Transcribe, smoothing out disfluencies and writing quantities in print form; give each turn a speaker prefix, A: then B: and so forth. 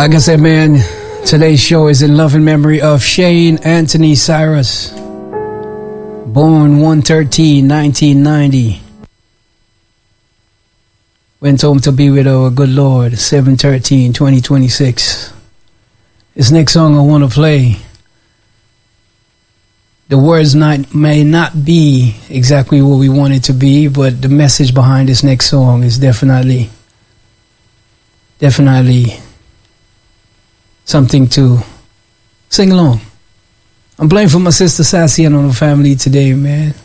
A: Like I said, man, today's show is in loving memory of Shane Anthony Cyrus, born 1/13/1990. Went home to be with our good Lord 7/13/2026. This next song I want to play, the words may not be exactly what we want it to be, but the message behind this next song is definitely something to sing along. I'm playing for my sister Sassy and her family today, man.